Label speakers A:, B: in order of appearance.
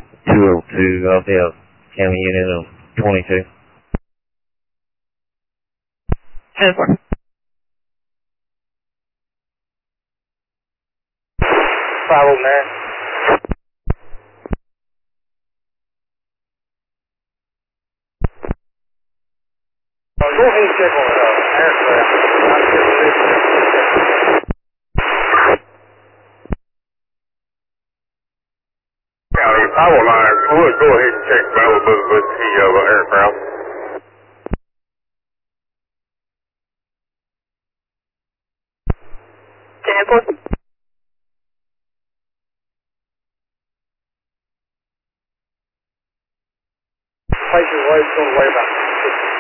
A: 202 LDL, County Unit of 22.
B: 10-4.
C: Bravo, man. Go ahead and check on aircraft.
D: County power lines would go ahead and check availability of an aircraft.
C: Place your way, going to weigh about